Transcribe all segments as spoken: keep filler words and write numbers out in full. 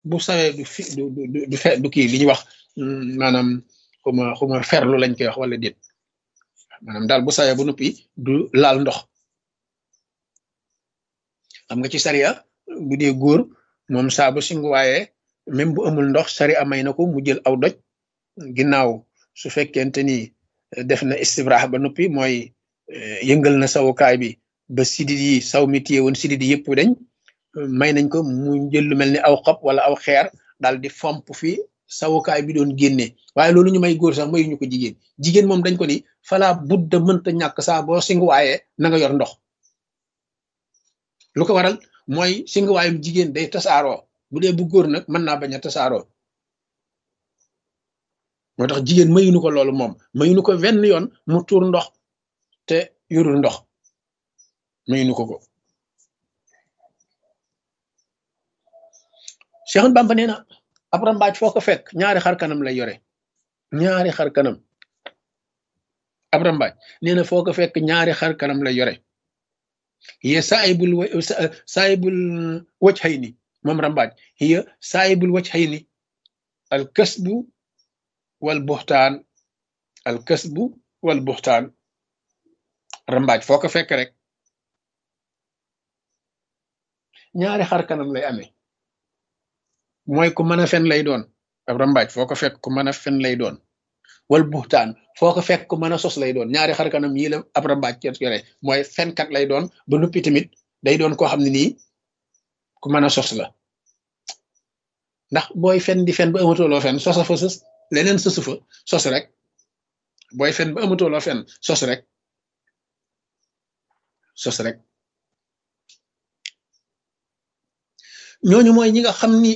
bu sawee du fi du du du fe du kii li ñuy wax maanaam xuma xuma ferlu lañ koy wax wala déet maanaam daal bu sawee ba noppi du laal ndox xam nga ci sariya bu dee góor moom saa bu singu waaye même bu amul ndox sariya may na ko mu jël aw doj ginnaaw su fekkente ni def na istibraax ba noppi mooy yëngal na sawukaay bi ba sidit yi saw mi téye woon sidit yi yëpp dañ may nañ ko mu jël lu mel ni aw xob wala aw xeer daal di fomp fi sawukaay bi doon génnee waaye loolu ñu may góor sax mayuñu ko jigéen jigéen moom dañ ko ni fala budda mënta ñàkk saa boo singuwaayee na nga yor ndox lu ko waral mooy singuwaayum jigéen day tasaaroo bu dee bu góor nag mën naa bañ a tasaaroo moo tax jigéen mayuñu ko loolu moom mayuñu ko wenn yoon mu tuur ndox te yorul ndox mayuñu ko ko Cheikh Bamba nee na ab rambaaj foo ko fekk ñaari xar kanam lay yore ñaari xar kanam ab rambaaj nee na foo ko fekk ñaari xar kanam lay yore hiya saayibul saayibul wajhayni moom rambaaj hiya saayibul wajhayni al kasbu wal buxtaan al kasbu wal buxtaan rambaaj foo ko fekk rek ñaari xar kanam lay amee mooy ku mën a fen lay doon ab rambaaj foo ko fekk ku mën a fen lay doon wal buxtaan foo ko fekk ku mën a sos lay doon ñaari xar kanam yii la ab rambaaj ket yore mooy fenkat lay doon ba noppi tamit day doon koo xam ne nii ku mën a sos la ndax booy fen di fen ba amatuloo fen sosa fa sos leneen sosu fa sos rek booy fen ba amatuloo fen sos rek sos rek ñooñu mooy ñi nga xam ni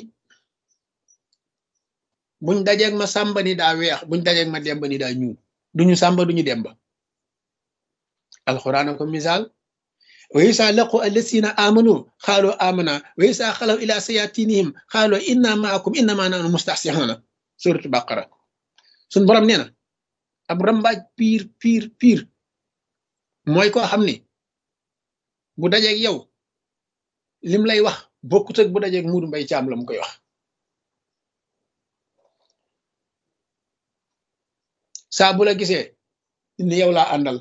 buñ dajeeg ma sàmba ni daa weex buñ dajeeg ma demba ni daa ñuul duñu sàmba duñu demba alxuraan ko misaal wa isa laqu allasina amanu xaaloo amana wa isa xalaw ila sayatinihim xaaloo inna maakum innama nahnu mustahsihuna suratu baqara suñ borom nee na ab rambaaj piir piir piir mooy koo xam ni bu dajeeg yow lim lay wax bokkut ak bu dajeeg Muudu Mbay Caam la mu koy wax saa bu la gisee ni yow laa àndal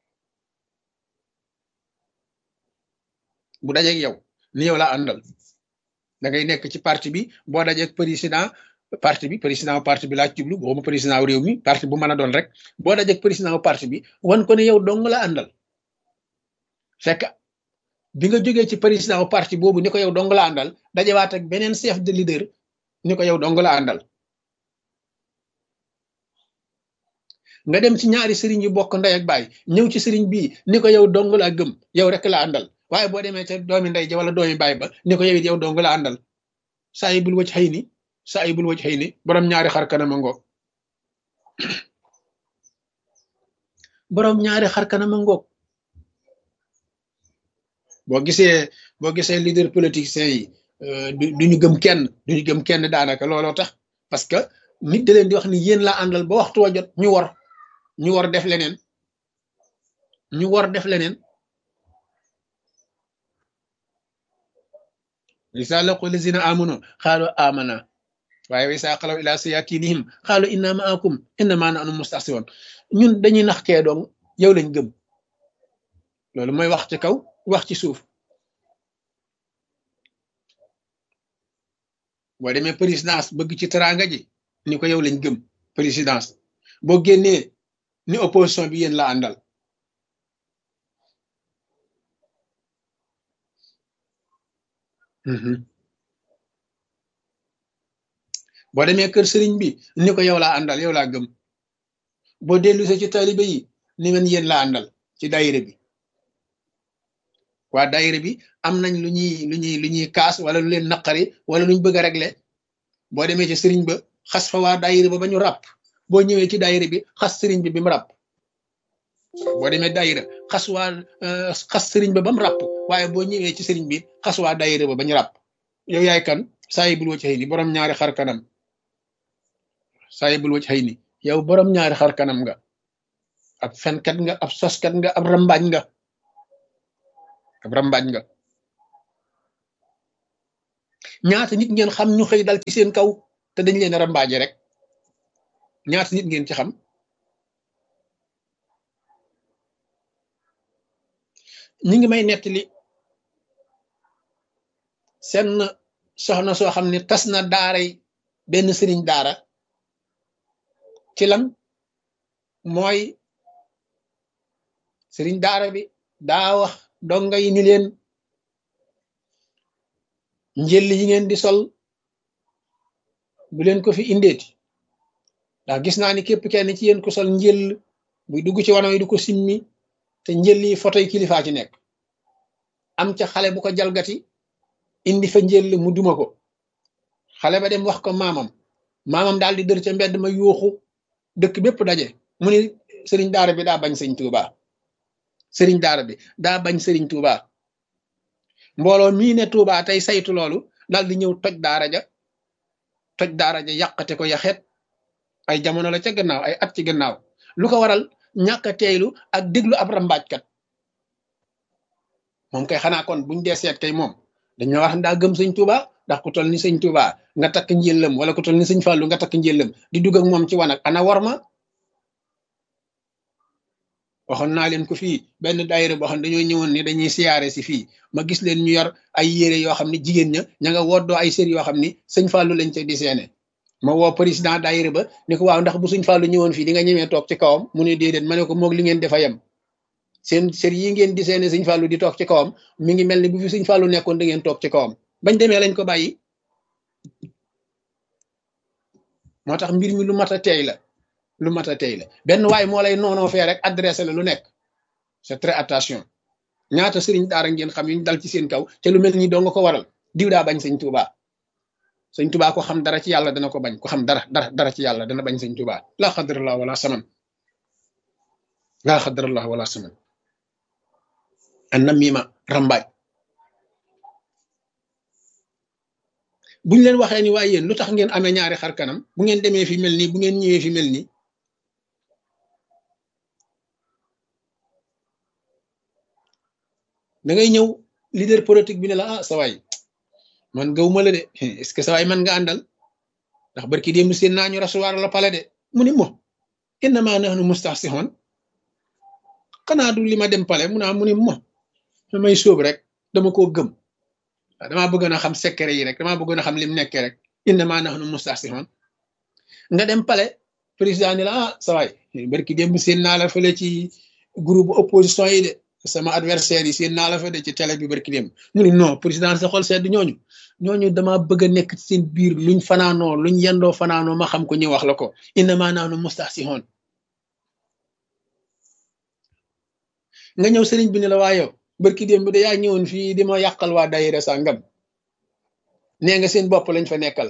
bu dajeeg yow ni yow laa àndal da ngay nekk ci parti bi boo dajeeg président parti bi président parti bi laa jublu boo ma président réew mi parti bu mën a doon rek boo dajeeg président parti bi wan ko ne yow dong la àndal fekk bi nga jógee ci président parti boobu ni ko yow dong la àndal dajewaat ak beneen chef de leader ni ko yow dong la àndal nga dem ci ñaari sëriñ yu bokk ndey ak baay ñëw ci sëriñ bii ni ko yow dong la gëm yow rek la àndal waaye boo demee ca doomi ndey ja wala doomi baay ba ni ko yow it yow dong la àndal saa yi bul wëcc xëy ni saa yi bul wëcc xëy ni borom ñaari xar kanama ngoog borom ñaari xar kanama ngoog boo gisee boo gisee leader politiciens yi duñu gëm kenn duñu gëm kenn daanaka looloo tax parce que nit da leen di wax ni yéen laa àndal ba waxtu wa jot ñu war ñu war def leneen ñu war def leneen isa laqu lazina amanu xaalu amana waaye wa isa xalaw ila sayatinihim xaalu inna maakum innama nahnu mustahzi'un ñun dañuy nax kee doong yow lañ gëm loolu mooy wax ci kaw wax ci suuf boo demee présidence bëgg ci teraanga ji ni ko yow lañ gëm présidence boo génnee ni opposition bi yéen la àndal boo demee kër sëriñ bi ni ko yow laa àndal yow laa gëm boo dellusee ci taalibe yi ni men yéen la àndal ci daayira bi waa daayira bi am nañ lu ñuy lu ñuy lu ñuy kaas wala lu leen naqari wala luñ bëgg a régler boo demee ci sëriñ ba xas fa waa daayira ba ba ñu ràpp boo ñëwee ci daayira bi xas sëriñ bi bi mu ràpp boo demee daayira xas waa xas sëriñ ba ba mu ràpp waaye boo ñëwee ci sëriñ bi xas waa daayira ba ba ñu ràpp yow yaay kan saa yi bul wëcc xëy ni borom ñaari xar kanam saa yi bul wëcc xëy ni yow borom ñaari xar kanam nga ab fenkat nga ab soskat nga ab rambaaj nga ab rambaaj nga ñaata nit ngeen xam ñu xëy dal ci seen kaw te dañ leen a rambaaje rek ñaata nit ngeen ci xam ñi ngi may nettali seen soxna soo xam ne tas na daaray benn sëriñ daara ci lan mooy sëriñ daara bi daa wax donga yi ni leen njël yi ngeen di sol bu leen ko fi indeeti ndax gis naa ni képp kenn ci yéen ko sol njël buy dugg ci wano yi du ko simmi te njël yi photo yi kilifaa ci nekk am ca xale bu ko jalgati indi fa njël mu duma ko xale ba dem wax ko maamam maamam daal di dër ca mbedd ma yuuxu dëkk bépp daje mu ni sëriñ daara bi daa bañ sëñ Tuuba sëriñ daara bi daa bañ sëriñ Tuuba mbooloo mii ne Tuuba tey saytu loolu daal di ñëw toj daara ja toj daara ja yàqate ko yaxeet ay jamono la ca gannaaw ay at ci gannaaw lu ko waral ñàkk a teeylu ak déglu ab rambaajkat moom kay xanaa kon buñ dee seet kay moom dañu wax daa gëm sëñ Tuuba ndax ku toll ni sëñ Tuuba nga takk njëllam wala ku toll ni sëñ Fàllu nga takk njëllam di dugg ak moom ci wanag ana war ma waxoon naa leen ko fii benn daayira boo xam ne dañoo ñëwoon ni dañuy siyaare si fii ma gis leen ñu yor ay yére yoo xam ne jigéen ña ña nga woddoo ay sër yoo xam ni sëñ Fàllu lañ ca di seene ma woo président daayira ba ni ko waaw ndax bu sëñ Fàllu ñëwoon fii di nga ñemee toog ci kawam mu ne déedéet ma ne ko moog li ngeen defa yem seen sër yi ngeen di seene sëñ Fàllu di toog ci kawam mi ngi mel ni bu fi sëñ Fàllu nekkoon da ngeen toog ci kawam bañ demee lañ ko bàyyi moo tax mbir mi lu mat a teey la lu mat a teey la benn waay moo lay noonoo fee rek adressé la lu nekk c'est très attention ñaata sëriñ daara ngeen xam yi ñu dal ci seen kaw te lu mel ni doo nga ko waral diw daa bañ sëñ Tuuba sëñ Tuuba ko xam dara ci yàlla dana ko bañ ko xam dara dara dara ci yàlla dana bañ sëñ Tuuba laa xadrallah wala saman laa xadrallah wala saman an namima rambaaj buñ leen waxee ni waaye yéen lu tax ngeen amee ñaari xar kanam bu ngeen demee fi mel nii bu ngeen ñëwee fi mel nii da ngay ñëw leader politique bi ne la ah sa waay man gawuma la de est-ce que sa waay man nga àndal ndax barki démb seen naa ñu rasuwaar la pale de mu ni mo innama nahnu mustahsihun xanaa du li ma dem pale mu naa mu ni mo damay sóob rek dama koo gëm waaw damaa bëggoon a xam secret yi rek damaa bëggoon a xam lim nekkee rek innama nahnu mustahsihun nga dem pale président ni la ah sa waay barki démb seen naa la fële ci groupe opposition yi de sama adversaire yi seen naa la fa de ci télé bi barki démb mu ni non président sa xol sedd ñooñu ñooñu dama bëgg a nekk ci seen biir luñ fanaanoo luñ yendoo fanaanoo ma xam ko ñu wax la ko innama nahnu mustahsihun nga ñëw sëriñ bi ne la waa yow barki démb de yaa ñëwoon fii di ma yàqal waa daayira sàngam nee nga seen bopp lañ fa nekkal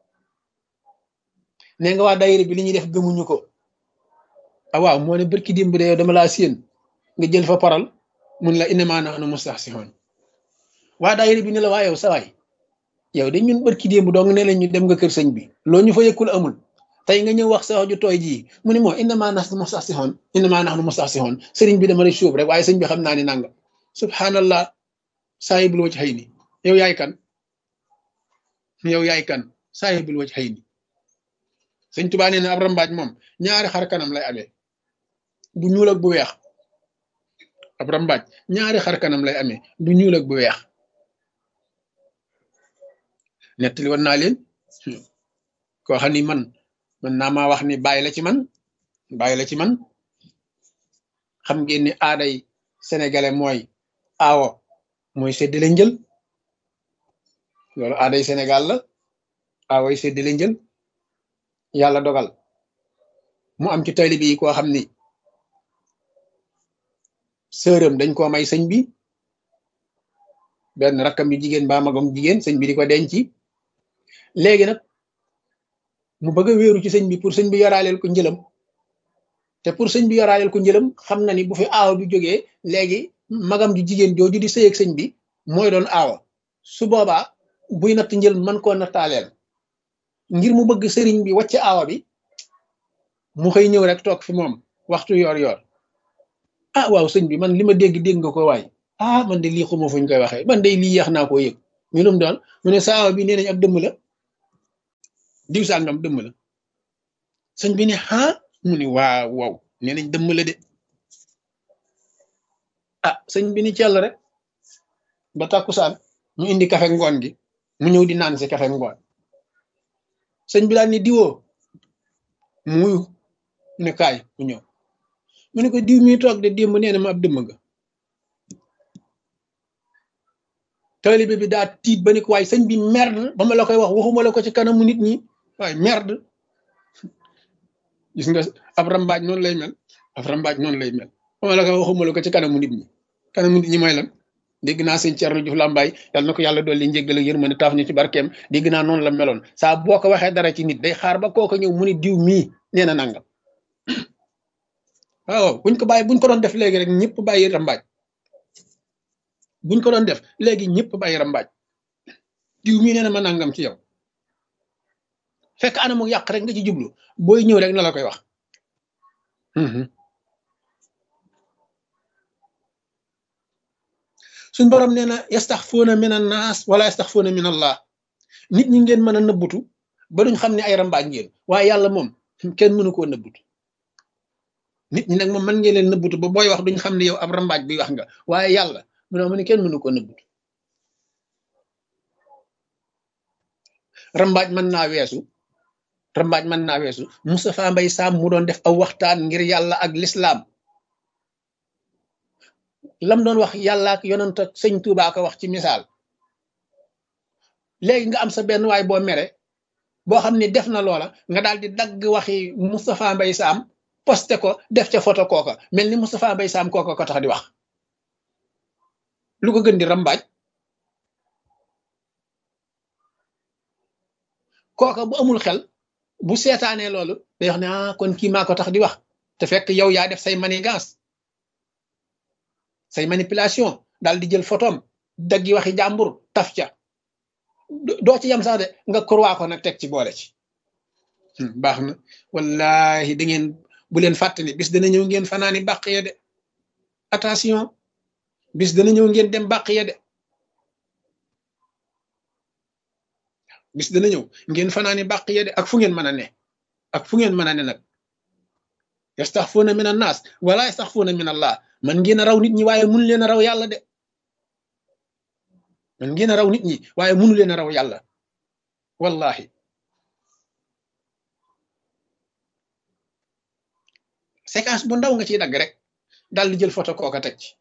nee nga waa daayira bi li ñuy def gëmuñu ko ah waaw moo ne barki démb de yow dama laa séen nga jël fa paral mun la innama nahnu mustahsihun waa daayira bi ne la waa yow sa waay yow de ñun barki démb dong ne la ñu dem nga kër sëñ bi loo ñu fa yëkkul amul tey nga ñëw wax sa wax ju tooy jii mu ne moo innama nahnu mustahsihun innama nahnu mustahsihun sëriñ bi dama lay suub rek waaye sëñ bi xam naa ni nanga subhanallah saahibul wajhayni yow yaay kan yow yaay kan saahibul wajhayni sëñ Tuubaa nee na ab rambaaj moom ñaari xar kanam lay amee bu ñuul ak bu weex ab rambaaj ñaari xar kanam lay amee bu ñuul ak bu weex nettali woon naa leen koo xam ni man man naa maa wax ni bàyyi la ci man bàyyi la ci man xam ngeen ni aaday sénégalais mooy aawo mooy séddale njël loolu aaday Sénégal la aawoy séddale njël yàlla dogal mu am ci taalibe yi koo xam ni sërëm dañ koo may sëñ bi benn rakkam yu jigéen ba magam jigéen sëñ bi di ko denci léegi nag mu bëgg a wéeru ci sëñ bi pour sëñ bi yoraaleel ko njëlam te pour sëñ bi yoraaleel ko njëlam xam na ni bu fi aawa bi jógee léegi magam ju jigéen jooju di sëy ak sëñ bi mooy doon aawa su boobaa buy natt njël man koo nattaaleel ngir mu bëgg sëriñ bi wàcc aawa bi mu xëy ñëw rek toog fi moom waxtu yor yor ah waaw sëñ bi man li ma dégg dégg nga ko waay ah man de lii xuma fuñ koy waxee man de lii yeex naa koo yëg ñu lum doon mu ne saawa bi nee nañ ab dëmm la diw sàngam dëmm la sëñ bi ne ah mu ni waaw waaw nee nañ dëmm la de ah sëñ bi ni cell rek ba tàkkusaan ñu indi kafe ngoon gi mu ñëw di naan si kafe ngoon sëñ bi daal ni diwoo muy ne kaay mu ñëw mu ne ko diw mi toog de démb nee na ma ab dëmm nga taalibe bi daa tiit ba ni ko waaye sëñ bi merde ba ma la koy wax waxuma la ko ci kanamu nit ñi waaye merde gis nga ab rambaaj noonu lay mel ab rambaaj noonu lay mel ba ma la koy waxuma la ko ci kanamu nit ñi kanamu nit ñi mooy lan dégg naa sëñ Thierno Diouf Lambaye yàlla na ko yàlla dolli njéggal ak yërmande taaf ñu ci barkeem dégg naa noonu la meloon saa boo ko waxee dara ci nit day xaar ba kooka ñëw mu ni diw mii nee na nangam waaw buñ ko bàyyi buñ ko doon def léegi rek ñëpp bàyyi rambaaj buñ ko doon def léegi ñëpp bàyyi rambaaj diw mii nee na ma nangam ci yow fekk anamu yàq rek nga ci jublu booy ñëw rek na la koy wax suñ borom nee na yastaxfuuna min an naas wala yastaxfuuna min allah nit ñi ngeen mën a nëbbutu ba duñ xam ne ay rambaaj ngeen waaye yàlla moom kenn mënu koo nëbbutu nit ñi nag moom mën ngeen leen nëbbutu ba booy wax duñ xam ne yow ab rambaaj bi wax nga waaye yàlla mu ne mu ne kenn mënu koo nëbbutu rambaaj mën naa weesu rambaaj mën naa weesu Moustapha Mbaye Sam mu doon def aw waxtaan ngir yàlla ak lislaam lam doon wax yàlla ak yonent ak sëñ Tuubaa ko wax ci misaal léegi nga am sa benn waay boo mere boo xam ne def na loola nga daal di dagg waxi Moustapha Mbaye Sam posté ko def ca photo kooka mel ni Moustapha Mbaye Sam kooka ko tax di wax lu ko gën di rambaaj kooka bu amul xel bu seetaanee loolu day wax ne ah kon kii maa ko tax di wax te fekk yow yaa def say manigance say manipulation daal di jël photom daggi waxi jàmbur taf ca doo ci yam sax de nga croix ko nag teg ci boole ci baax na wallahi da ngeen bu leen fàttali bis dana ñëw ngeen fanaani bàq ya de attention bis dana ñëw ngeen dem bàq ya de bis dana ñëw ngeen fanaani bàq ya de ak fu ngeen mën a ne ak fu ngeen mën a ne nag yastaxfuuna min an naas wala yastaxfuuna min allah man ngeen a raw nit ñi waaye mënu leen a raw yàlla de man ngeen a raw nit ñi waaye mënu leen a raw yàlla wallahi séquence bu ndaw nga ciy dagg rek daal di jël photo kooka teg ci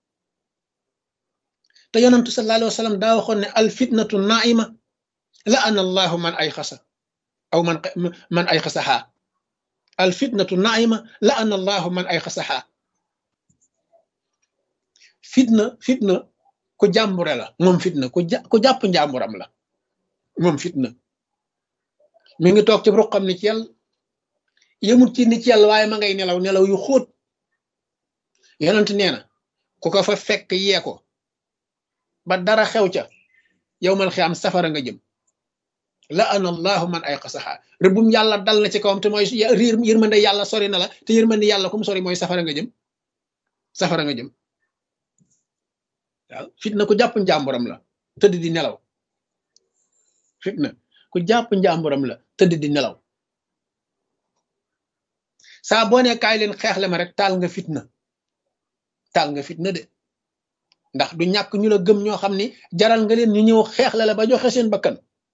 te yonantu sallallahu alayhi wa sallam daa waxoon ne al fitnatu naima la ana allahu man ay xasa aw man man ay xasaxaa al fitnatu naima la ana allahu man ay xasaxaa fitna fitna ku jàmbure la moom fitna ku ja ku jàpp njàmburam la moom fitna mi ngi toog ci ruqam ni ci yàlla yëmut ci ni ci yàlla waaye ma ngay nelaw nelaw yu xóot yonent nee na ku ko fa fekk yee ko ba dara xew ca yow mal xiyaam safara nga jëm la ana allahu man ay xasaxaa rëbbum yàlla dal na ci kawam te mooy riir yërmande yàlla sori na la te yërmande yàlla kum sori mooy safara nga jëm safara nga jëm waaw fitna ku jàpp njàmburam la tëdd di nelaw fitna ku jàpp njàmburam la tëdd di nelaw saa boo ne kaay leen xeexle ma rek taal nga fitna taal nga fitna de ndax du ñàkk ñu la gëm ñoo xam ni jaral nga leen ñu ñëw xeexle la ba joxe seen bakkan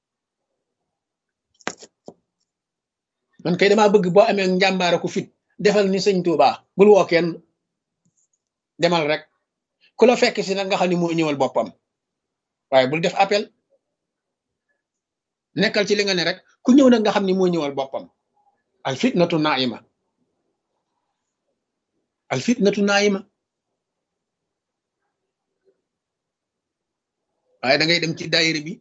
man kay damaa bëgg boo amee njàmbaara ku fit defal ni sëñ Tuubaa bul woo kenn demal rek ku la fekk si nag nga xam ni moo ñëwal boppam waaye bul def appel nekkal ci li nga ne rek ku ñëw nag nga xam ni moo ñëwal boppam al fitnatu naima al fitnatu naima waaye da ngay dem ci daayira bi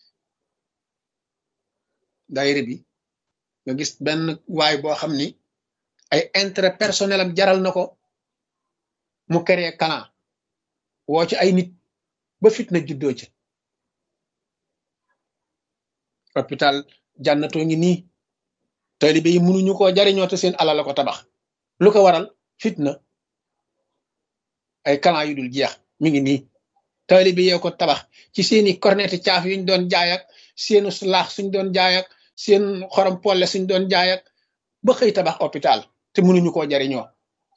daayira bi nga gis benn waay boo xam ni ay intérêt personnel am jaral na ko mu créé clan woo ci ay nit ba fitna juddoo ci hôpital jànnatoo ngi nii taalibe yi mënuñu koo jariñoo te seen alal la ko tabax lu ko waral fitna ay clan yu dul jeex mi ngi nii taalibe yee ko tabax ci seeni corneti caaf yuñ doon jaay ak seenu laax suñ doon jaay ak seen xorom polle suñ doon jaay ak ba xëy tabax hôpital te mënuñu koo jariñoo.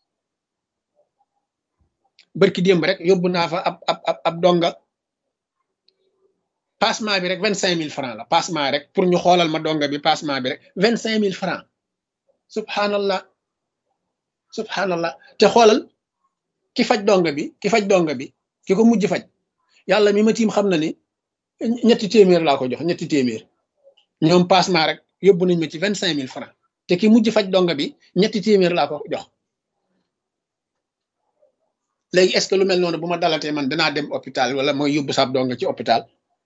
barki démb rek yóbbu naa fa ab ab ab ab donga passement bi rek vingt cinq mille francs la passement rek pour ñu xoolal ma donga bi passement bi rek vingt cinq mille francs. subhanallah subhanallah te xoolal ki faj donga bi ki faj donga bi ki ko mujj faj yàlla mi ma tiim xam na ni ñetti téeméer laa ko jox ñetti téeméer ñoom passement rek yóbbu nañ ma ci vingt cinq mille francs te ki mujj faj donga bi ñetti téeméer laa ko jox. léegi est-ce que lu mel noonu bu ma dalatee man danaa dem hôpital wala mooy yóbbu sab donga ci hôpital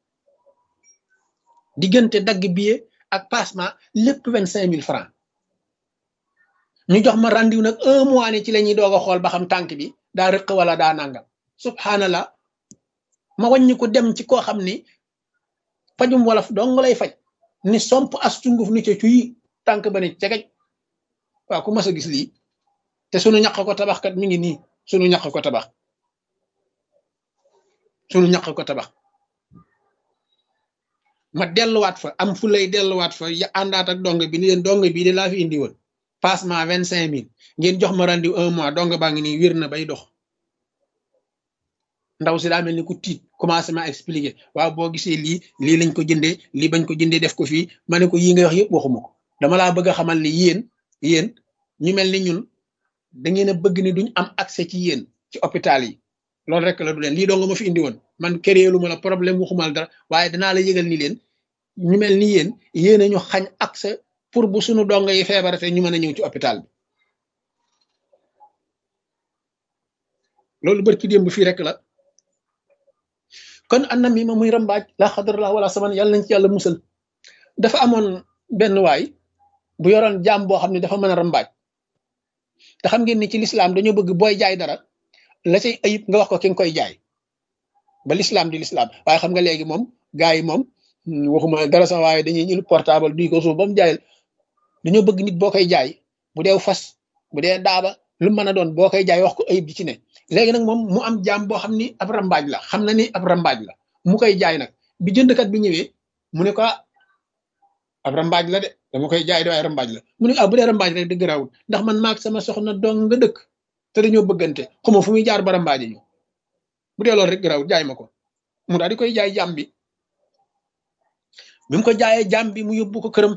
diggante dagg billet ak passement lépp vingt cinq mille francs ñu jox ma rendez-vous nag un mois ne ci la ñuy doog a xool ba xam tànk bi daa rëq wala daa nangam. subhanallah ma wàññi ko dem ci koo xam ni fajum wolof dong lay faj ni somp as tunguf ni ca cuyi tànk ba ne cegej. waaw ku mas a gis lii te sunu ñaq ko tabax kat mi ngi nii sunu ñaq ko tabax sunu ñaq ko tabax ma delluwaat fa am fu lay delluwaat fa ya àndaat ak dong bi ni leen dong bii de laa fi indi woon passement vingt cinq mille ngeen jox ma rendez-vous un mois dong baa ngi nii wér na bay dox. ndaw si daa mel ni ku tiit commencé ma expliquer waaw boo gisee lii lii lañ ko jëndee lii bañ ko jëndee def ko fii ma ne ko yii nga wax yëpp waxuma ko dama laa bëgg a xamal ni yéen yéen ñu mel ni ñun da ngeen a bëgg ni duñ am accès ci yéen ci hôpital yi loolu rek la du leen lii dong ma fi indi woon man créé lu ma la problème waxumal dara waaye danaa la yëgal ni leen ñu mel ni yéen yéen a ñu xañ accès pour bu suñu dong yi feebarate ñu mën a ñëw ci hôpital bi. loolu barki démb fii rek la. kon anam mi ma muy rambaaj la xadarallah wala saman yàlla nañ ci yàlla musal. dafa amoon benn waay bu yoroon jaam boo xam ne dafa mën a rambaaj te xam ngeen ni ci lislaam dañoo bëgg booy jaay dara la cay ayib nga wax ko ki nga koy jaay ba lislaam di lislaam waaye xam nga léegi moom gars yi moom waxuma dara sax waaye dañuy jël portable duy ko suuf ba mu jaay dañoo bëgg nit boo koy jaay bu dee fas bu dee daaba lu mën a doon boo koy jaay wax ko ayib di ci ne. léegi nag moom mu am jaam boo xam ni ab rambaaj la xam na ni ab rambaaj la mu koy jaay nag bi jëndkat bi ñëwee mu ne ko ab rambaaj la de dama koy jaay de waaye rambaaj la mu ne ah bu dee rambaaj rek dëgg raawul ndax man maag sama soxna dong nga dëkk te dañoo bëggante xuma fu muy jaar ba rambaaje ñu bu dee loolu rek raawul jaay ma ko mu daal di koy jaay jaam bi bi mu ko jaayee jaam bi mu yóbbu ko këram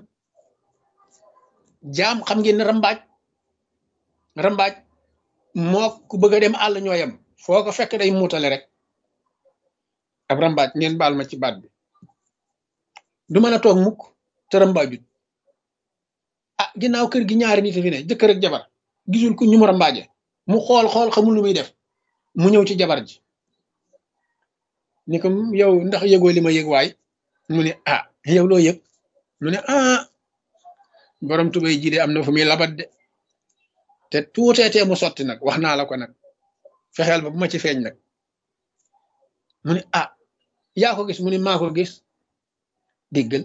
jaam xam ngeen ne rambaaj rambaaj moo ku bëgg a dem àll ñoo yem foo ko fekk day muutale rek ab rambaaj ngeen baal ma ci baat bi du mën a toog mukk te rambaajut ah ginnaaw kër gi ñaari nit fi ne jëkkër ak jabar gisul ku ñu mu rambaaje mu xool xool xamul lu muy def mu ñëw ci jabar ji ni ko yow ndax yëgoo li ma yëg waay mu ne ah yow loo yëg mu ne ah borom tubay ji de am na fu muy labat de te tuuteetee mu sotti nag wax naa la ko nag fexeel ba bu ma ci feeñ nag mu ne ah yaa ko gis mu ne maa ko gis déggal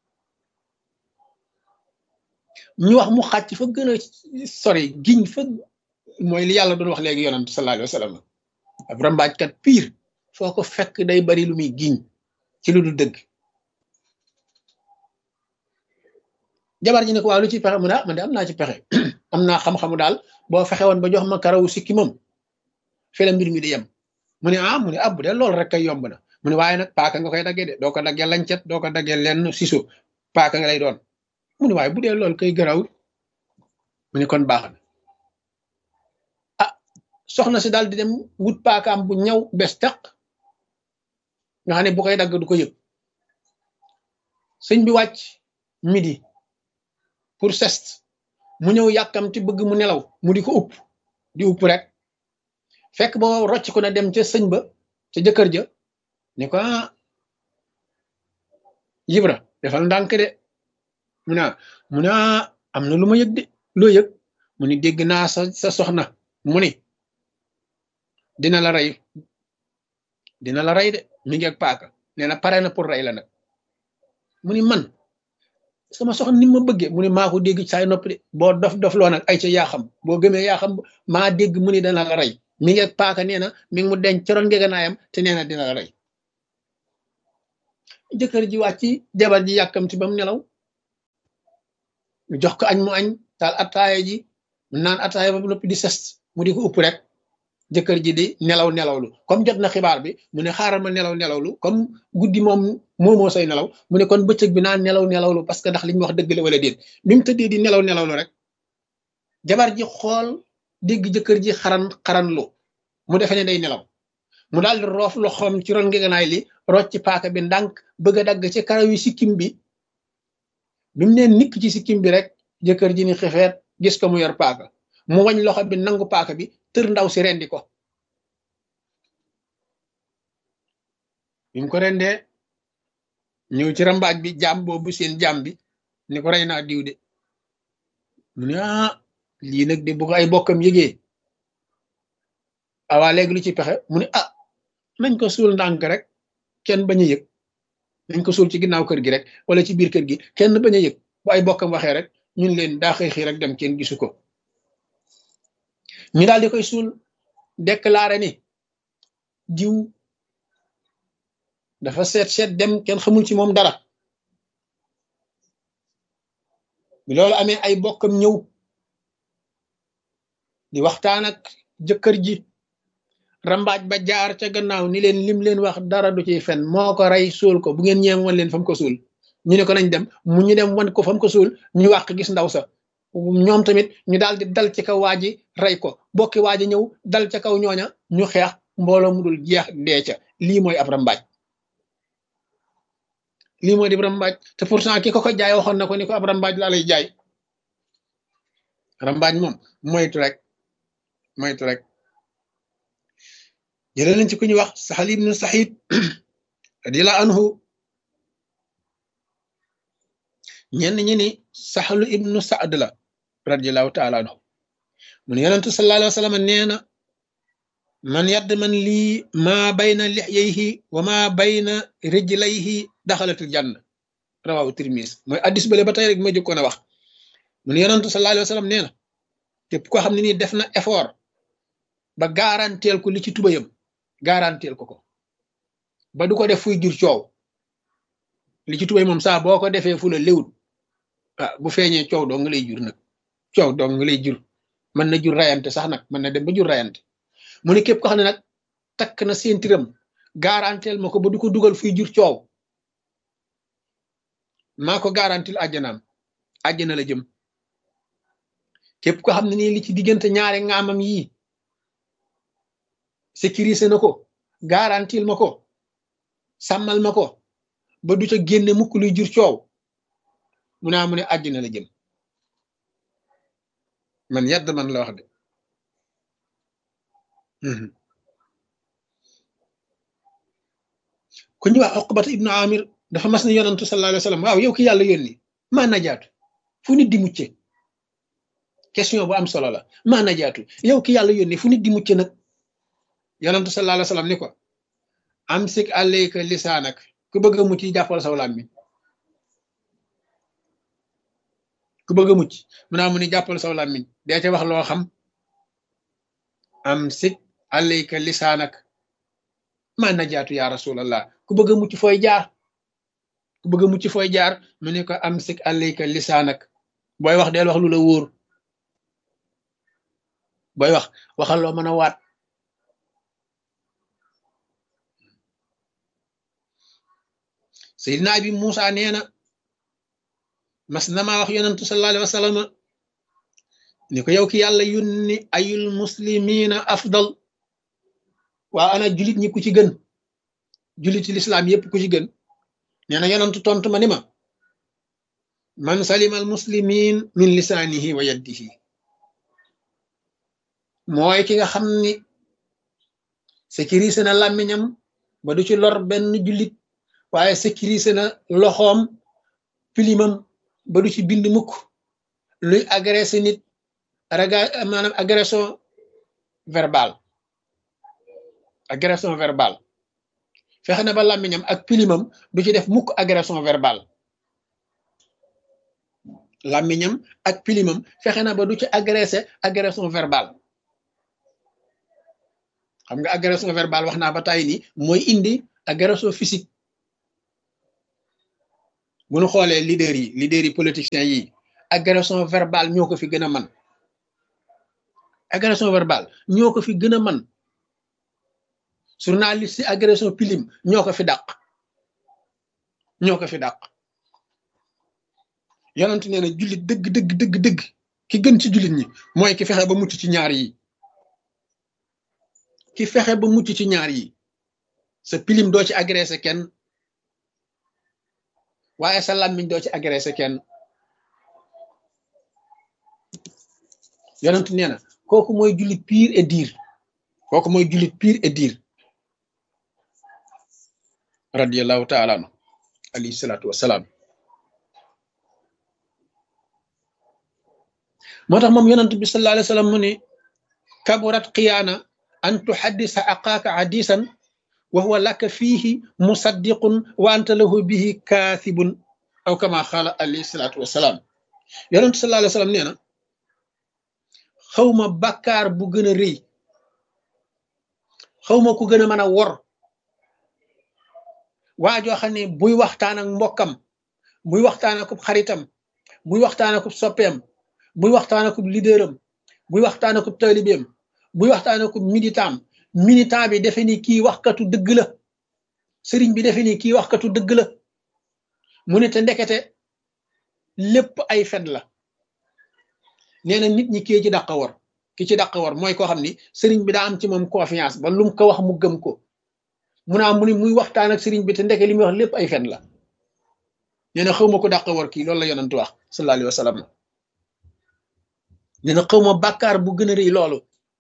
ñu wax mu xàcc fa gën a sori giñ fa mooy li yàlla doon wax léegi yonent sallallahu alayhi wa sallam ab rambaajkat pire foo ko fekk day bari lu muy giñ ci lu du dëgg jabar ji ne ko waaw lu ci pexe mu ne ah man de am naa ci pexe am naa xam-xamu daal boo fexe woon ba jox ma karawu sikki moom fi la mbir mi di yem mu ne ah mu ne ah bu dee loolu rek kay yomb na mu ne waaye nag paaka nga koy daggee de doo ko daggee lancet doo ko daggee lenn siso paaka nga lay doon mu ne waaye bu dee loolu kay garawul mu ne kon baax na ah soxna si daal di dem wut paakaam bu ñaw bes taq nga xam ne bu koy dagg du ko yëg sëñ bi wàcc midi pour sest mu ñëw yàkkamti bëgg mu nelaw mu di ko upp di upp rek fekk ba rocc ko na dem ca sëñ ba ca jëkkër ja ne ko ah Ibra defal ndànk de mu ne mu ne am na lu ma yëg de loo yëg mu ni dégg naa sa sa soxna mu ni dina la rey dina la rey de mi ngi ak paaka nee na pare na pour rey la nag mu ni man sama soxna ni ma bëggee mu ni maa ko dégg saay noppi de boo dof dof loo nag ay ca yaa xam boo gëmee yaa xam maa dégg mu ni dana la rey mi ngi ak paaka nee na mi ngi mu denc ci ron ngeganaayam te nee na dina la rey jëkkër ji wàcc jabar ji yàkkamti ba mu nelaw ñu jox ko añ mu añ taal attaaya ji mu naan attaaya ba noppi di sest mu di ko upp rek jëkkër ji di nelaw nelawlu comme jot na xibaar bi mu ne xaaral ma nelaw nelawlu comme guddi moom moomoo say nelaw mu ne kon bëccëg bi naan nelaw nelawlu parce que ndax li ñu wax dëgg la wala déet bi mu tëddee di nelaw nelawlu rek jabar ji xool dégg jëkkër ji xaran xaran lu mu defe ne day nelaw mu daal di roof loxoom ci ron ngeganaay li rocc ci paaka bi ndànk bëgg a dagg ci karaw yi sikkim bi bi mu neen nikk ci sikkim bi rek jëkkër ji ni xefeet gis ko mu yor paaka mu wañ loxo bi nangu paaka bi tër ndaw si rendi ko bi mu ko rendee ñëw ci rambaaj bi jaam boobu seen jaam bi ni ko rey naa diw de mu ne ah lii nag de bu ko ay bokkam yëgee awaa léegi lu ci pexe mu ne ah nañ ko suul ndànk rek kenn bañ a yëg nañ ko suul ci ginnaaw kër gi rek wala ci biir kër gi kenn bañ a yëg bu ay bokkam waxee rek ñun leen daa xëy xëy rek dem kenn gisu ko ñu daal di koy suul déclaré ni diw dafa seet seet dem kenn xamul ci moom dara bi loolu amee ay bokkam ñëw di waxtaan ak jëkkër ji rambaaj ba jaar ca gannaaw ni leen lim leen wax dara du ciy fen moo ko rey suul ko bu ngeen ñeem wan leen fam ko suul ñu ne ko nañ dem mu ñu dem wan ko fam ko suul ñu wàq gis ndaw sa ñoom tamit ñu daal di dal ci kaw waa ji rey ko bokki waa ji ñëw dal ca kaw ñooña ñu xeex mbooloo mu dul jeex dee ca lii mooy ab rambaaj lii mooy di rambaaj te pourtant ki ko ko jaay waxoon na ko ni ko ab rambaaj laa lay jaay rambaaj moom moytu rek moytu rek jëlee nañ ci ku ñuy wax Sahl ibnu Saïd radiyallahu anhu ñenn ñi ni Sahl ibnu Saad la radiyallahu taala anhu mu ne yonentu sallallahu alayhi wa sallam nee na man yadd man lii maa bayna lixyayhi wa maa bayna rijlayhi daxalatul janna rawahu Tirmis mooy addis bale ba tey rek ma jëkkoon a wax mu ne yonentu sallallahu alayhi wa sallam nee na képp koo xam ne nii def na effort ba garanteel ko li ci tubayam garanteel ko ko ba du ko def fuy jur coow li ci tubay moom saa boo ko defee fu la léwut ah bu feeñee coow doo nga lay jur nag coow doo nga lay jur mën na jur rayante sax nag mën na dem ba jur rayante mu ne képp ko xam ne nag takk na séentiram garanteel ma ko ba du ko dugal fuy jur coow maa ko garantil àjjanaam àjjana la jëm képp ko xam ne nii li ci diggante ñaari ngaamam yii sécurisé na ko garantil ma ko sàmmal ma ko ba du ca génne mukk luy jur coow mu naa mu ne àjjana la jëm man yadd man la wax de ku ñu wax Uqbata ibnu Amir dafa mas ne yonantu sallallahu alayhi wa sallam waaw yow ki yàlla yónni maa najaatu fu nit di mucce question bu am solo la maa najaatu yow ki yàlla yónni fu nit di mucce nag yonantu sallallahu alayhi wa sallam ni ko amsik alayka lisaanak ku bëgg a mucc jàppal saw làmmiñ ku bëgg a mucc mu naa mu ni jàppal saw làmmiñ dee ca wax loo xam amsik alayka lisaanak maa najaatu ya rasulallah ku bëgg a mucc fooy jaar ku bëgg a mucc fooy jaar mu ne ko amsik alayka lisaanak booy wax deel wax lu la wóor booy wax waxal loo mën a waat Seydina Abi Muusa nee na mas na maa wax yonantu sallallahu alayhi wa sallam ni ko yow ki yàlla yónni ayul muslimina afdal waa ana julit ñi ku ci gën julit ci lislaam yépp ku ci gën nee na yonantu tontu ma ni ma man salima al muslimin min lisaanihi wa yaddihi mooy ki nga xam ni sécurisé na làmmiñam ba du ci lor benn julit waaye sécurisé na loxoom pilimam ba du ci bind mukk luy agressé nit raga maanaam agression verbale agression verbale fexe na ba làmmiñam ak pilimam du ci def mukk agression verbale làmmiñam ak pilimam fexe na ba du ci agressé agression verbale xam nga agression verbale wax naa ba tàyyi ni mooy indi agression physique bu ñu xoolee leader yi leader yi politiciens yi agression verbale ñoo ko fi gën a man agression verbale ñoo ko fi gën a man journaliste yi agression pilim ñoo ko fi dàq ñoo ko fi dàq yonent nee na jullit dëgg dëgg dëgg dëgg ki gën ci jullit ñi mooy ki fexe ba mucc ci ñaar yi ki fexe ba mucc ci ñaar yi sa pilim doo ci agressé kenn waaye sa làmmiñ doo ci agressé kenn yonent nee na kooku mooy jullit pire et dire kooku mooy jullit pire et dire radiyallahu taala anu alayhi salaatu wasalaam moo tax moom yonent bi sallallahu alayhi wa sallam mu ne kaburat xiyaana an tuhaddisa aqaaka hadisan wa huwa laka fiihi musaddiqun wa anta lahu bihi kaasibun aw kama xaala alayhi salaatu wasalaam yonent sallallahu alayhi wa sallam nee na xawma bàkkaar bu gën a rëy xawma ku gën a mën a wor waa joo xam ne buy waxtaan ak mbokkam buy waxtaan ak xaritam buy waxtaan ak soppeem buy waxtaan ak leaderam buy waxtaan ak taalibeem buy waxtaan ak militant militant bi defe ni kii waxkatu dëgg la sëriñ bi defe ni kii waxkatu dëgg la mu ne te ndekete lépp ay fen la nee na nit ñi kii ci dàq war ki ci dàq war mooy koo xam ni sëriñ bi daa am ci moom confiance ba lum ko wax mu gëm ko mu naa mu ni muy waxtaan ak sëriñ bi te ndeke li muy wax lépp ay fen la nee na xawma ko dàq war kii loolu la yonent wax sallallahu alayhi wa sallam nee na xawma bàkkaar bu gën a rëy loolu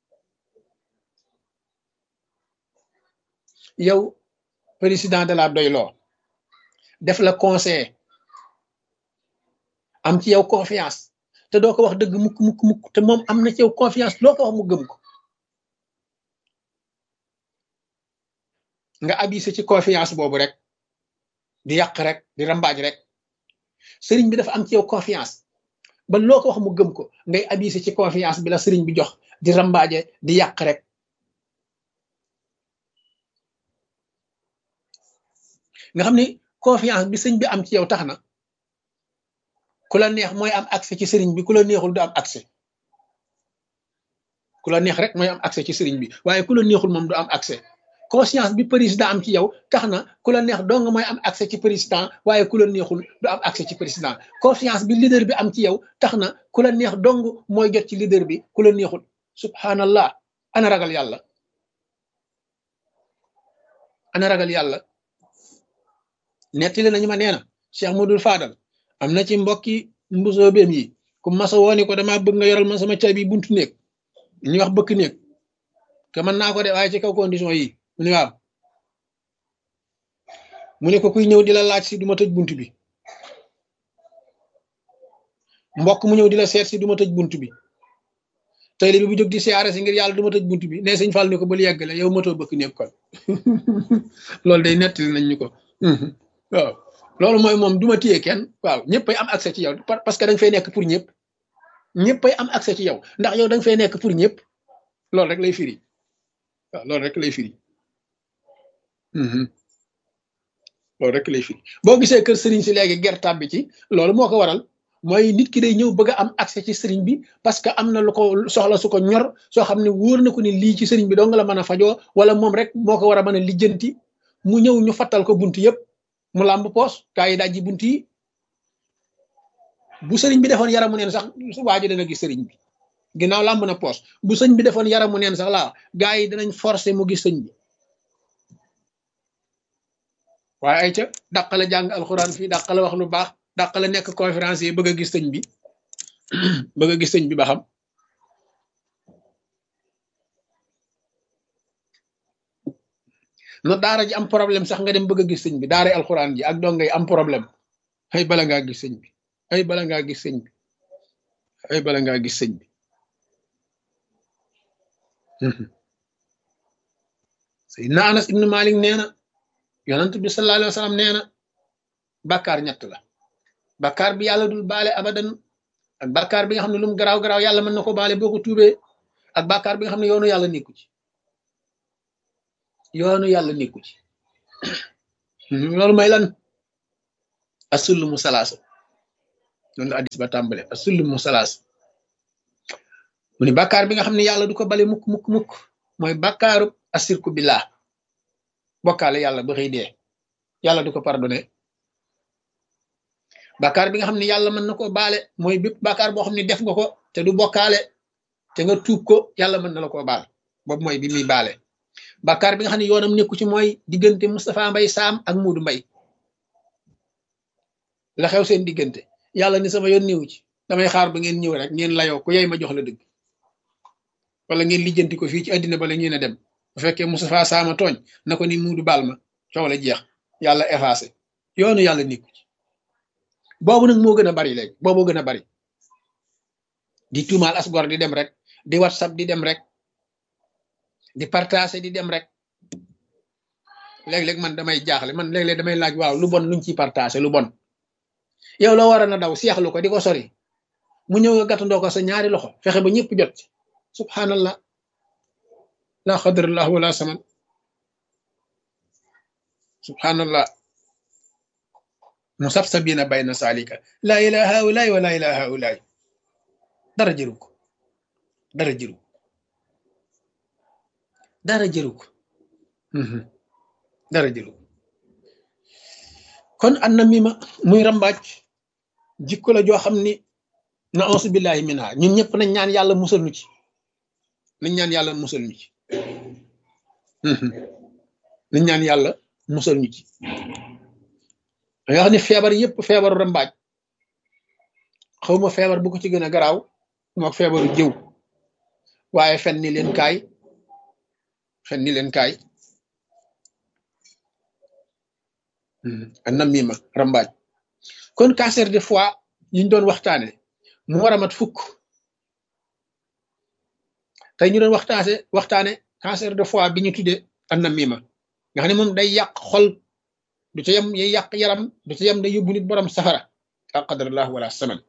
yow président de la doyloo def la conseil am ci yow confiance te doo ko wax dëgg mukk mukk mukk te moom am na ci yow confiance loo ko wax mu gëm ko nga abusé ci confiance boobu rek di yàq rek di rambaaj rek sëriñ bi dafa am ci yow confiance ba loo ko wax mu gëm ko ngay abusé ci confiance bi la sëriñ bi jox di rambaaje di yàq rek nga xam ni confiance bi sëñ bi am ci yow tax na ku la neex mooy am accès ci sëriñ bi ku la neexul du am accès ku la neex rek mooy am accès ci sëriñ bi waaye ku la neexul moom du am accès conscience bi président am ci yow tax na ku la neex dong mooy am accès ci président waaye ku la neexul du am accès ci président confiance bi leader bi am ci yow tax na ku la neex dong mooy jot ci leader bi ku la neexul subhanallah ana ragal yàlla ana ragal yàlla nettali nañu ma nee na Cheikh Modou Fadal am na ci mbokki mbusoo beem yi ku masa wooni ko dama bëgg nga yoral ma sama caabi buntu néeg ñu wax bëkk néeg ke mën naa ko de waaye ci kaw condition yi mu ne waaw mu ne ko kuy ñëw di la laaj si du ma tëj bunt bi mbokk mu ñëw di la seet si du ma tëj bunt bi tey bi bu jóg di siyaare si ngir yàlla du ma tëj bunt bi ne sëñ Fall ne ko bal yeggale yow matoo bëkk néeg kon loolu day nettali nañ ñu ko waaw loolu mooy moom du ma téye kenn waaw ñëppay am accès ci yow parce que da nga fay nekk pour ñëpp ñëppay am accès ci yow ndax yow da nga fay nekk pour ñëpp loolu rek lay firi waaw loolu rek lay firi loolu rek lay firi boo gisee kër sëriñ si léegi gertab bi ci loolu moo ko waral mooy nit ki day ñëw bëgg a am accès ci sëriñ bi parce que am na lu ko soxla su ko ñor soo xam ne wóor na ko ni lii ci sëriñ bi doo nga la mën a fajoo wala moom rek moo ko war a mën a lijjanti mu ñëw ñu fattal ko bunt yëpp mu làmb poos kaa yi dajji bunt yi bu sëriñ bi defoon yaramu neen sax waa ji dana gis sëriñ bi ginnaaw làmb na poos bu sëñ bi defoon yaramu neen sax laa gaa yi danañ forcé mu gis sëñ bi waaye ay ca dàqale jàng alxuraan fii dàqale wax lu baax dàqale nekk conférence yi bëgg a gis sëñ bi bëgg a gis sëñ bi ba xam no daara ji am problème sax nga dem bëgg a gis sëñ bi daara alxuraan ji ak dongay am problème ay bala ngaa gis sëñ bi ay bala ngaa gis sëñ bi ay bala ngaa gis sëñ bi Seydina Anas ibnu Malik nee na yonent bi sallallahu alayhi wa sallam nee na bàkkaar ñett la bàkkaar bi yàlla dul baale abadan ak bàkkaar bi nga xam ne lu mu garaaw garaaw yàlla mën na ko baale boo ko tuubee ak bàkkaar bi nga xam ne yoonu yàlla nekku ci yoonu yàlla nekku ci loolu may lan asullu mu salaasa loolu la addis ba tàmbale asullu mu salaasa mu ni bàkkaar bi nga xam ne yàlla du ko bale mukk mukk mukk mooy bàkkaaru asirku billah bokkaale yàlla ba xëy dee yàlla du ko pardonné bàkkaar bi nga xam ne yàlla mën na koo baale mooy bépp bàkkaar boo xam ne def nga ko te du bokkaale te nga tuub ko yàlla mën na la koo baal boobu mooy bi muy baale bàkkaar bi nga xam ne yoonam nekku ci mooy diggante Moustapha Mbay Saam ak Muudu Mbay la xew seen diggante yàlla ni sama yoon néewu ci damay xaar ba ngeen ñëw rek ngeen layoo ku yey ma jox la dëgg wala ngeen lijjanti ko fii ci àddina bala ngeen a dem bu fekkee Moustapha Saama tooñ na ko ni Muudu baal ma coow la jeex yàlla effacé yoonu yàlla nekku ci boobu nag moo gën a bari léegi boobu gën a bari di tuumaal asgor di dem rek di whatsapp di dem rek di partager di dem rek léeg-léeg man damay jaaxle man léeg-léeg damay laaj waaw lu bon luñ ciy partager lu bon yow la war a na daw seexlu ko di ko sori mu ñëw nga gàttandoo ko sa ñaari loxo fexe ba ñëpp jot ci subhanallah la xadrallah wala saman subhanallah musabsabina bayna salika la ilaha haulaay wa la ilaha haulaay dara jëru ko dara jëru ko dara jëru ko dara jëru ko kon an na mima muy rambaaj jikko la joo xam ni na ausu billahi minha ñun ñëpp nañ ñaan yàlla musal ñu ci nañ ñaan yàlla musal ñu ci nañ ñaan yàlla musal ñu ci da nga xam ne feebar yëpp feebaru rambaaj xawma feebar bu ko ci gën a garaaw mook feebaru jëw waaye fen ni leen kaay fen ni leen kaay an na mima rambaaj kon cancer de foie yiñ doon waxtaane mu war a mat fukk tey ñu doon waxtaane waxtaane cancer de foie bi ñu tuddee an na mima nga xam ne moom day yàq xol du ca yem yay yàq yaram du ca yem day yóbbu nit borom safara la qadarallah wala saman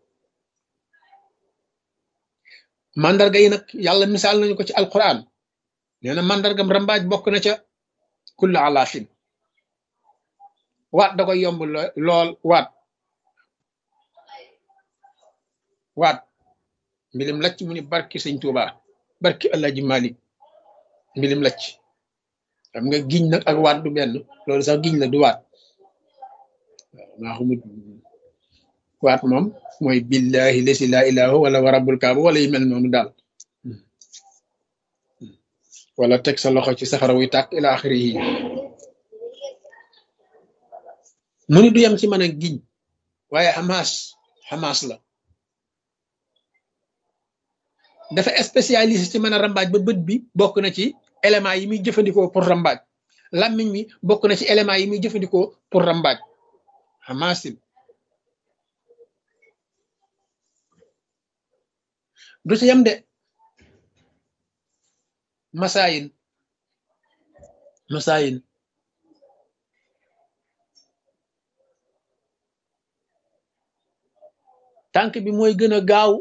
mandarga yi nag yàlla misaal nañu ko ci alquran nee na mandargam rambaaj bokk na ca kullu alaafin waat da koy yomb lool waat waat mbilim lacc mu ni barki sëñ Tuuba barki Alaaji Malik mbilim lacc xam nga giñ nag ak waat du benn loolu sax giñ la du waat waaw maa xamut waat moom mooy billahi lesi laa ilaaha wala wa rabbul kaaba wala yu mel noonu daal wala teg sa loxo ci safara wuy tàkk ila axirihi mu ni du yem ci mën a giñ waaye xamaas xamaas la dafa spécialisé ci mën a rambaaj ba bët bi bokk na ci éléments yi muy jëfandikoo pour rambaaj làmmiñ mi bokk na ci éléments yi muy jëfandikoo pour rambaaj xamaasin du ci yem de masaayin masaayin tànk bi mooy gën a gaaw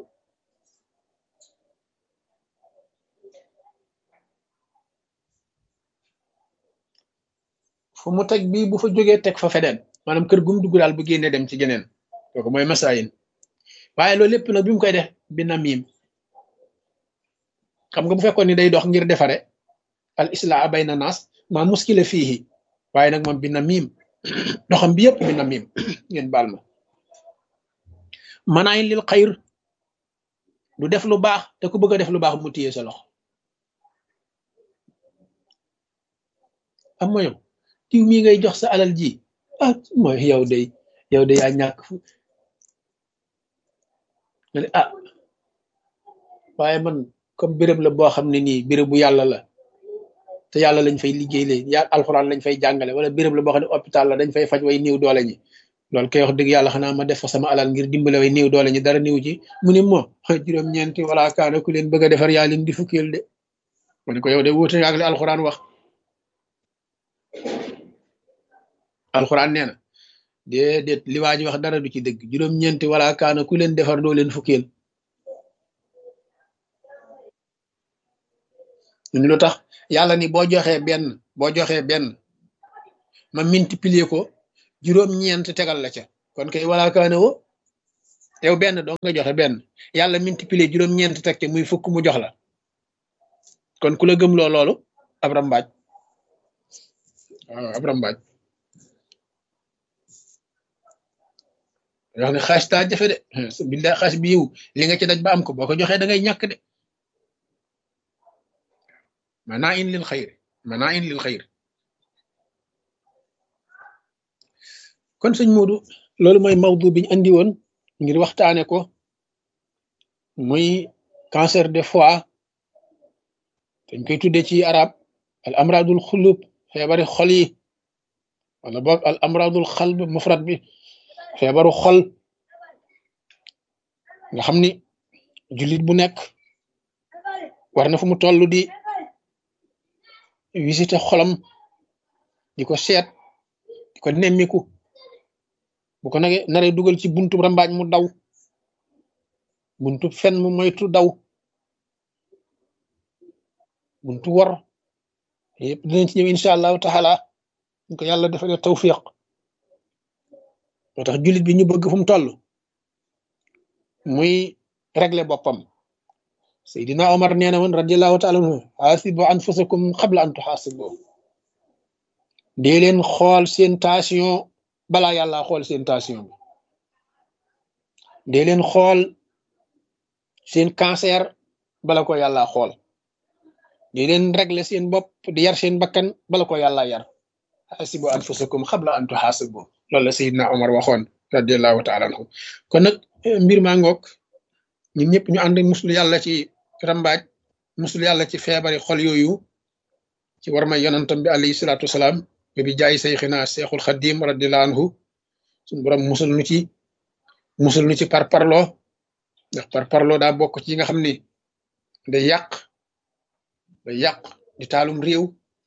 fu mu teg bii bu fa jógee teg fa feneen maanaam kër gum dugg daal bu génnee dem ci geneen kooku mooy masaayin waaye loolu lépp nag bi mu koy def bi namim xam nga bu fekkoon ni day dox ngir defare al islaa bayna naas ma muskila fiihi waaye nag moom bi namim doxam bi yëpp bi namim ngeen baal ma manaayin lil xayr du def lu baax te ku bëgg a def lu baax mu téye sa loxo am ma yow tiw mii ngay jox sa alal ji ah mooy yow day yow day yaa ñàkk fu nga ne ah waaye man comme béréb la boo xam ne nii béréb bu yàlla la te yàlla lañ fay liggéey leen ya alxuraan lañ fay jàngale wala béréb la boo xam ne hôpital la dañ fay faj way néew doole ñi loolu koy wax dëgg yàlla xanaa ma def fa sama alal ngir dimbale way néew doole ñi dara néew ci mu ni moo juróom-ñeenti wala kaana ku leen bëgg a defar yaa leen di fukkeel de ma ne ko yow de wuute ak li alxuraan wax alxuraan nee na déedéet li waa ji wax dara du ci dëgg juróom-ñeenti wala kaana ku leen defar doo leen fukkeel ñu lu tax yàlla ni boo joxee benn boo joxee benn ma multiplier ko juróom-ñeent tegal la ca kon kay wala kaane wo yow benn doo nga joxe benn yàlla multiplier juróom-ñeent teg ca muy fukk mu jox la kon ku la gëmloo loolu ab rambaaj waaw ab rambaaj wax ne xaas taa jafe de billaay xaas bi yow li nga ci daj ba am ko boo ko joxee da ngay ñàkk de manaa in lil xayr manaa in lil xayr kon sëñ Moodu loolu mooy mawdu biñ andi woon ngir waxtaane ko muy cancer de foie dañ koy tudde ci arab al amradul xulub feebari xol yi wala boog al amradul xalb mufrad bi feebaru xol nga xam ni jullit bu nekk war na fu mu toll di visité xolam di ko seet di ko nemmiku bu ko nage naree dugal ci buntu rambaaj mu daw buntu fen mu moytu daw buntu wor yëpp dinañ ci ñëw incha allahu taala ñu ko yàlla defalee tawfiq moo tax jullit bi ñu bëgg fu mu toll muy régler boppam Seydina Omar nee na woon radiallahu taala anhu xaasibu anfusakum qabla an tuxaasibu dee leen xool seen tension balaa yàlla xool seen tension bi dee leen xool seen cancer bala ko yàlla xool dee leen régler seen bopp di yar seen bakkan bala ko yàlla yar xaasibu anfusakum qabla an tuxaasibu loolu la Seydina Omar waxoon radiallahu taala anhu kon nag mbir maa ngoog ñun ñëpp ñu ànd muslu yàlla ci rambaaj muslu yàlla ci feebari xol yooyu ci war may yonantam bi alayhi salaatu wasalaam bi jaay sayxina seexul xadim radiallahu anhu suñu borom musul nu ci musul nu ci parparloo ndax parparloo daa bokk ci yi nga xam ni day yàq day yàq di taalum réew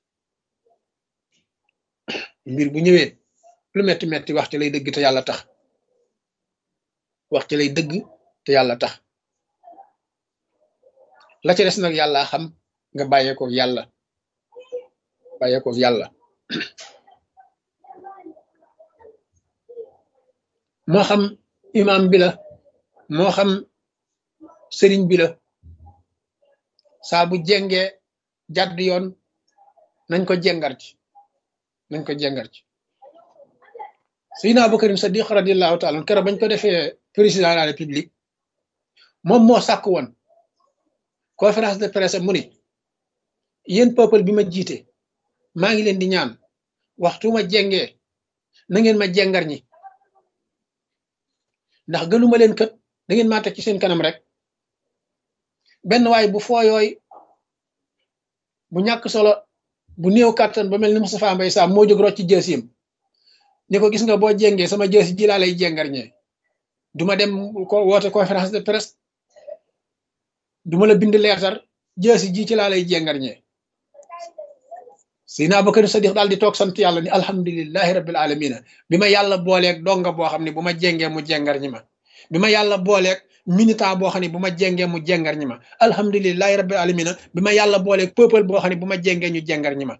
mbir bu ñëwee lu metti metti wax ci lay dëgg te yàlla tax wax ci lay dëgg te yàlla tax la ci des nag yàlla xam nga bàyyeekoo yàlla bàyyeekoo yàlla moo xam imam bi la moo xam sëriñ bi la saa bu jengee jàdd yoon nañ ko jengar ci nañ ko jengar ci Seydina Abubakar Sadiq radiyallahu taala keroog bañ ko defee président de la république moom moo sàkk woon conférence de presse mu ni yéen peuple bi ma jiite maa ngi leen di ñaan waxtu ma jengee na ngeen ma jengar ñi ndax gënuma leen kët da ngeen maa teg ci seen kanam rek benn waay bu fooyooy bu ñàkk solo bu néew kàttan ba mel ni Moustapha Mbaye Sam moo jóg rocc ci jësiyam ni ko gis nga boo jengee sama jësi ji laa lay jengar ñee duma dem ko woote conférence de presse duma la bind leetar jësi ji ci laa lay jengar ñee Seydina Abubakar Sadiq daal di toog sant yàlla ni alhamdulillahi rabbil alamina bi ma yàlla booleeg donga boo xam ne bu ma jengee mu jengar ñi ma bi ma yàlla booleeg militant boo xam ne bu ma jengee mu jengar ñi ma alhamdulillahi rabbil alamina bi ma yàlla booleeg peuple boo xam ne bu ma jengee ñu jengar ñi ma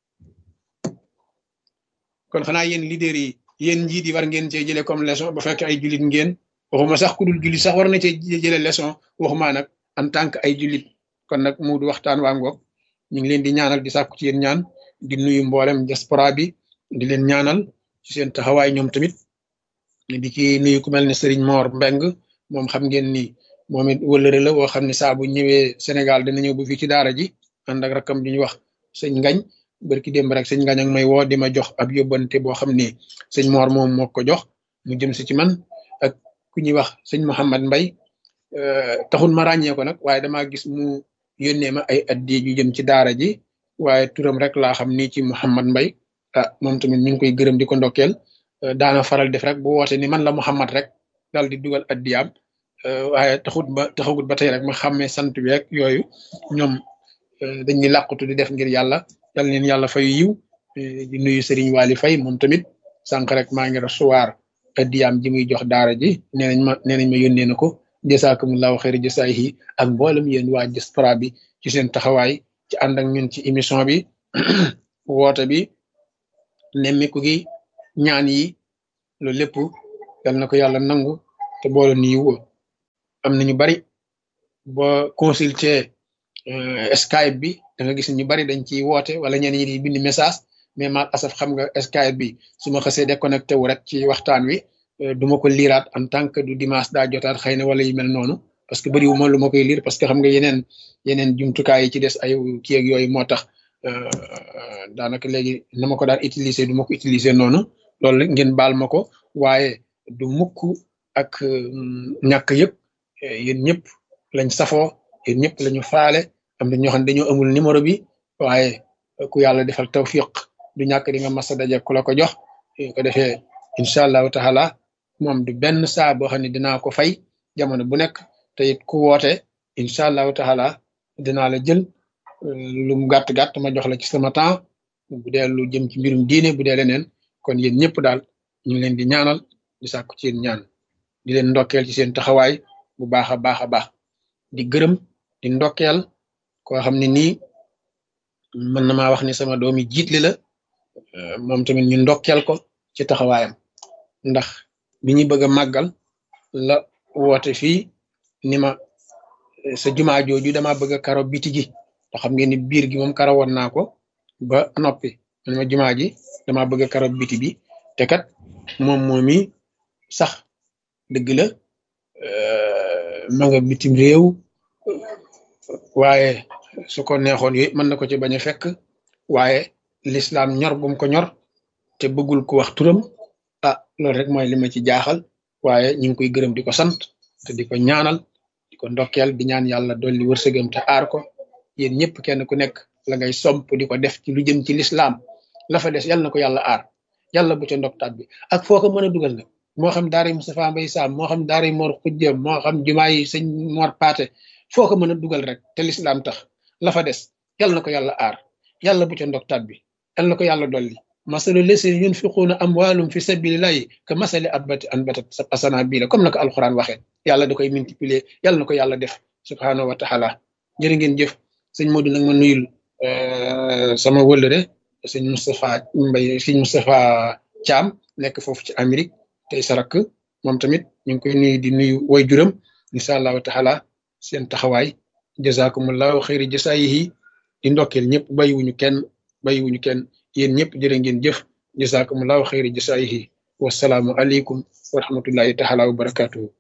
kon xanaa yéen leader yi yéen njiit yi war ngeen cee jëlee comme leçon bu fekkee ay jullit ngeen waxuma sax ku dul jullit sax war na cee jëlee leçon waxuma nag en tant que ay jullit kon nag mu du waxtaan waa ngoog ñu ngi leen di ñaanal di sàkku ci yéen ñaan di nuyu mboolem diaspora bi di leen ñaanal ci seen taxawaay ñoom tamit di ci nuyu ku mel ne Serigne Mor Mbeng moom xam ngeen ni moom it wëllëre la woo xam ne saa bu ñëwee Sénégal dina ñëw bu fii ci daara ji ànd ak rakam bi ñu wax sëñ Ngañ barki démb rek sëñ Ngañ ak may woo di ma jox ab yóbbante boo xam ni sëñ Mor moom moo ko jox mu jëm si ci man ak ku ñuy wax sëñ Mouhamad Mbay taxul ma ràññee ko nag waaye damaa gis mu yónnee ma ay addi yu jëm ci daara ji waaye turam rek laa xam ni ci Mouhamad Mbay ah moom tamit ñu ngi koy gërëm di ko ndokkeel daana faral def rek bu woote ni man la Mouhamad rek daal di dugal addiyaam waaye taxut ba taxagut ba tey rek ma xàmmee sant bi rek yooyu ñoom dañ ni làqutu di def ngir yàlla yal leen yàlla fay yiw di nuyu Serigne Waly Faye moom tamit sànq rek maa ngi recevoir addiyaam ji muy jox daara ji nee nañ ma nee nañ ma yónnee na ko jasaakumullahu xayri jasaayihi ak mboolem yéen waa diaspora bi ci seen taxawaay ci ànd ak ñun ci émission bi woote bi nemmiku gi ñaan yi loolu lépp yal na ko yàlla nangu te boole nu yiw am na ñu bari boo consulter Skype bi da nga gis ñu bari dañ ciy woote wala ñenn ñi di bind message mais mal asaf xam nga Skype bi su ma xasee déconnecté wu rek ci waxtaan wi du ma ko liiraat en tant que du dimanche daa jotaat xëy na wala yu mel noonu parce que bëriwu ma lu ma koy liir parce que xam nga yeneen yeneen jumtukaay yi ci des ay kii ak yooyu moo tax daanaka léegi na ma ko daan utiliser du ma ko utiliser noonu loolu ngeen baal ma ko waaye du mukk ak ñàkk yëpp yéen ñëpp lañ safoo yéen ñëpp lañu faale am na ñoo xam ne dañoo amul numéro bi waaye ku yàlla defal tawfiq du ñàkk di nga mas a daje ku la ko jox ko defee incha allahu taala moom du benn saa boo xam ne dinaa ko fay jamono bu nekk te it ku woote incha allahu taala dinaa la jël lu mu gàtt gàtt ma jox la ci sama temps bu dee lu jëm ci mbirum diine bu dee leneen kon yéen ñëpp daal ñu ngi leen di ñaanal di sàkku ci yéen ñaan di leen ndokkeel ci seen taxawaay bu baax a baax a baax di gërëm di ndokkeel koo xam ne nii mën na maa wax ni sama doomi jiitli la moom tamit ñu ndokkeel ko ci taxawaayam ndax bi ñu bëgg a màggal la woote fii ni ma sa jumaa jooju dama bëgg a karo biti gi te xam ngeen ni biir gi moom karo woon naa ko ba noppi man ma jumaa ji dama bëgg a karo biti bi te kat moom moomi sax dëgg la ma nga bitim réew waaye su ko neexoon yooyu mën na ko ci bañ a fekk waaye l'islam ñor gum ko ñor te bëggul ko wax turam ah loolu rek mooy li ma ci jaaxal waaye ñu ngi koy gërëm di ko sant te di ko ñaanal di ko ndokkeel di ñaan yàlla dolli wërsëgam te aar ko yéen ñëpp kenn ku nekk la ngay somp di ko def ci lu jëm ci l'islam la fa des yàlla na ko yàlla aar yàlla bu ca ndoktaat bi ak foo ko mën a dugal nag moo xam daara Moustapha Mbaye Sam moo xam daara Mor Xujja moo xam jumaa yi sëñ Mor Paate foo ko mën a dugal rek te l'islam tax la fa des yàlla na ko yàlla aar yàlla bu ca ndoktaat bi yàlla na ko yàlla dolli masalu leseen yunfiquuna amwaalum fi sabilillahi ka masali abbati anbatat asana bii la comme na ko alquran waxee yàlla da koy multiplier yàlla na ko yàlla def subhanahu wa taala jërë ngeen jëf sëñ Modou nag ma nuyul sama wëllëre sëñ Moustapha Mbaye sëñ Moustapha Thiam nekk foofu ci Amérique tey sarak moom tamit ñu ngi koy nuyu di nuyu way juram incha allahu taala seen taxawaay jazakumullahu xayri jasaayihi di ndokkeel ñëpp bàyyiwuñu kenn bàyyiwuñu kenn yéen ñëpp jërë ngeen jëf jazakumullahu xayri jasaayihi wasalaamu aleykum wa rahmatullahi taala wa barakatuhu